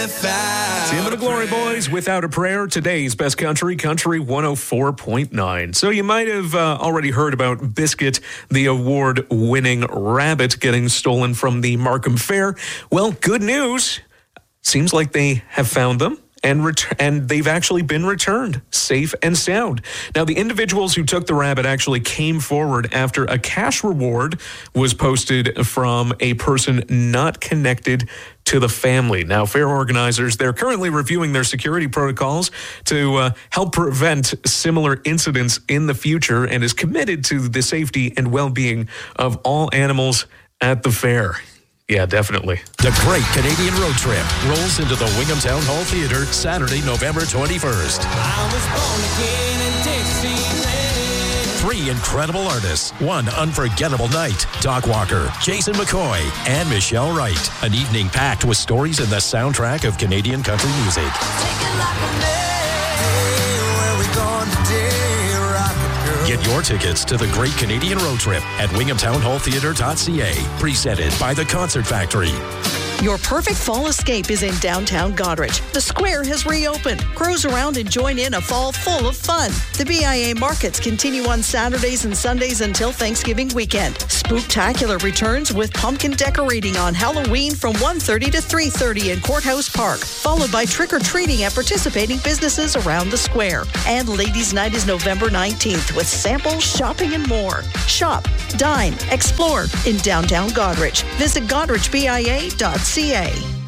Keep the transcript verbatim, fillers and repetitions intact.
Tim and the Glory Boys, Without a Prayer, today's best country, Country one oh four point nine. So you might have uh, already heard about Biscuit, the award-winning rabbit getting stolen from the Markham Fair. Well, good news. Seems like they have found them. And ret- and they've actually been returned, safe and sound. Now, the individuals who took the rabbit actually came forward after a cash reward was posted from a person not connected to the family. Now, fair organizers, they're currently reviewing their security protocols to uh, help prevent similar incidents in the future and is committed to the safety and well-being of all animals at the fair. Yeah, definitely. The Great Canadian Road Trip rolls into the Wingham Town Hall Theatre Saturday, November twenty-first. I was born again in Dixieland. Three incredible artists, one unforgettable night. Doc Walker, Jason McCoy, and Michelle Wright. An evening packed with stories and the soundtrack of Canadian country music. Take it like a man. Where we going today? Get your tickets to the Great Canadian Road Trip at wingham town hall theatre dot c a. Presented by the Concert Factory. Your perfect fall escape is in downtown Goderich. The square has reopened. Cruise around and join in a fall full of fun. The B I A markets continue on Saturdays and Sundays until Thanksgiving weekend. Spooktacular returns with pumpkin decorating on Halloween from one thirty to three thirty in Courthouse Park, followed by trick-or-treating at participating businesses around the square. And Ladies' Night is November nineteenth with samples, shopping, and more. Shop, dine, explore in downtown Goderich. Visit goderich b i a dot c a.